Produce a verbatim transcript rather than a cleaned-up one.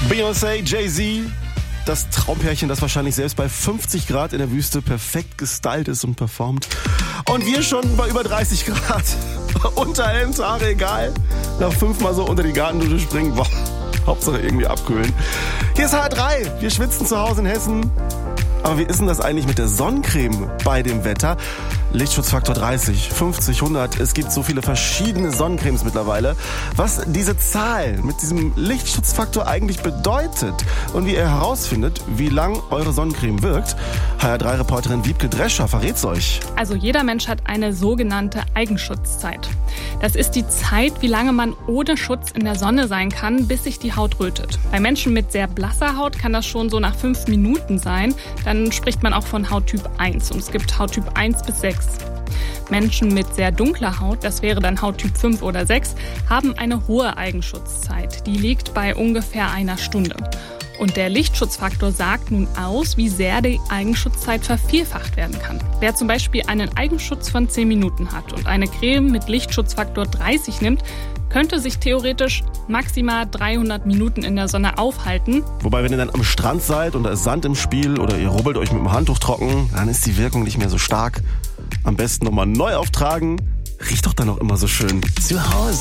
Beyoncé, Jay-Z, das Traumpärchen, das wahrscheinlich selbst bei fünfzig Grad in der Wüste perfekt gestylt ist und performt. Und wir schon bei über dreißig Grad. Unterhemd, Haare egal. Nach fünfmal so unter die Gartendusche springen. Boah, Hauptsache irgendwie abkühlen. Hier ist H R drei. Wir schwitzen zu Hause in Hessen. Aber wie ist denn das eigentlich mit der Sonnencreme bei dem Wetter? Lichtschutzfaktor dreißig, fünfzig, hundert. Es gibt so viele verschiedene Sonnencremes mittlerweile. Was diese Zahl mit diesem Lichtschutzfaktor eigentlich bedeutet und wie ihr herausfindet, wie lang eure Sonnencreme wirkt, H R drei Reporterin Wiebke Drescher verrät's euch. Also jeder Mensch hat eine sogenannte Eigenschutzzeit. Das ist die Zeit, wie lange man ohne Schutz in der Sonne sein kann, bis sich die Haut rötet. Bei Menschen mit sehr blasser Haut kann das schon so nach fünf Minuten sein. Dann spricht man auch von Hauttyp eins und es gibt Hauttyp eins bis sechs. Menschen mit sehr dunkler Haut, das wäre dann Hauttyp fünf oder sechs, haben eine hohe Eigenschutzzeit. Die liegt bei ungefähr einer Stunde. Und der Lichtschutzfaktor sagt nun aus, wie sehr die Eigenschutzzeit vervielfacht werden kann. Wer zum Beispiel einen Eigenschutz von zehn Minuten hat und eine Creme mit Lichtschutzfaktor dreißig nimmt, könnte sich theoretisch maximal dreihundert Minuten in der Sonne aufhalten. Wobei, wenn ihr dann am Strand seid und da ist Sand im Spiel oder ihr rubbelt euch mit dem Handtuch trocken, dann ist die Wirkung nicht mehr so stark. Am besten nochmal neu auftragen. Riecht doch dann auch immer so schön. Zu Hause.